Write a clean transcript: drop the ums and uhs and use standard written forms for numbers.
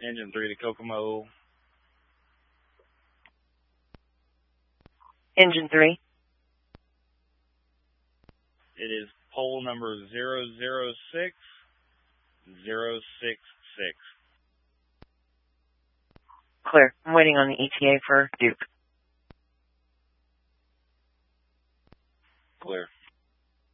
Engine 3 to Kokomo. Engine 3. It is pole number 006066. Clear. I'm waiting on the ETA for Duke. Clear.